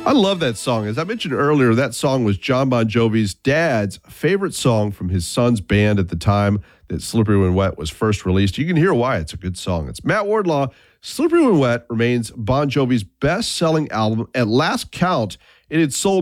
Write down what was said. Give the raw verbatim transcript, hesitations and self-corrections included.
I love that song. As I mentioned earlier, that song was John Bon Jovi's dad's favorite song from his son's band at the time that Slippery When Wet was first released. You can hear why it's a good song. It's Matt Wardlaw. Slippery When Wet remains Bon Jovi's best-selling album. At last count, it had sold